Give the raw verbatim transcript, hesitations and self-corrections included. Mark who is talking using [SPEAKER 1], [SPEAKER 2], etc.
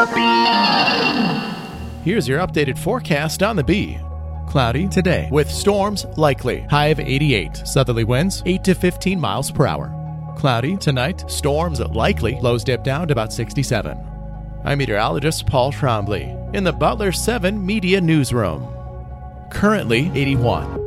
[SPEAKER 1] Here's your updated forecast on the Bee. Cloudy today with storms likely. High of eighty-eight. Southerly winds eight to fifteen miles per hour. Cloudy tonight. Storms likely. Lows dip down to about sixty-seven. I'm meteorologist Paul Trombley in the Butler seven Media Newsroom. Currently eighty-one.